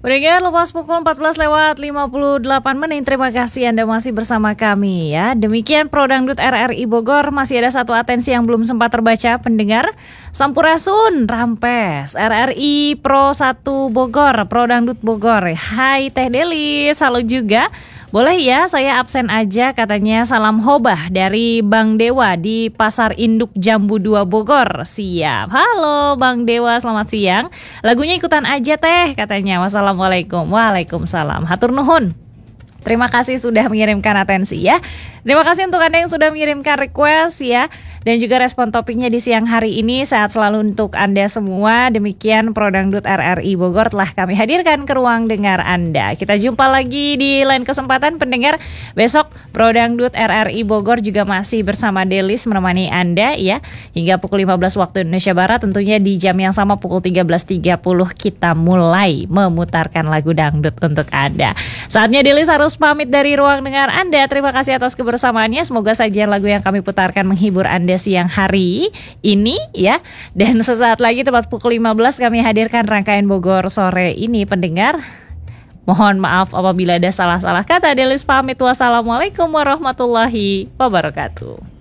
Pendengar, lepas pukul 14:58. Terima kasih Anda masih bersama kami ya. Demikian Pro Dangdut RRI Bogor. Masih ada satu atensi yang belum sempat terbaca, pendengar. Sampurasun Rampes RRI Pro 1 Bogor, Pro Dangdut Bogor. Hai Teh Delis, halo juga. Boleh ya saya absen aja, katanya. Salam hobah dari Bang Dewa di Pasar Induk Jambu 2 Bogor. Siap. Halo Bang Dewa, selamat siang. Lagunya ikutan aja Teh, katanya. Wassalamualaikum. Waalaikumsalam. Hatur nuhun. Terima kasih sudah mengirimkan atensi ya. Terima kasih untuk Anda yang sudah mengirimkan request ya. Dan juga respon topiknya di siang hari ini. Sehat selalu untuk Anda semua. Demikian Pro Dangdut RRI Bogor telah kami hadirkan ke ruang dengar Anda. Kita jumpa lagi di lain kesempatan, pendengar. Besok Pro Dangdut RRI Bogor juga masih bersama Delis menemani Anda ya. Hingga pukul 15 waktu Indonesia Barat. Tentunya di jam yang sama pukul 13.30 kita mulai memutarkan lagu dangdut untuk Anda. Saatnya Delis harus pamit dari ruang dengar Anda. Terima kasih atas kebersamaannya. Semoga sajian lagu yang kami putarkan menghibur Anda siang hari ini ya. Dan sesaat lagi tepat pukul 15 kami hadirkan rangkaian Bogor sore ini, pendengar. Mohon maaf apabila ada salah-salah kata. Delis pamit. Wassalamualaikum warahmatullahi wabarakatuh.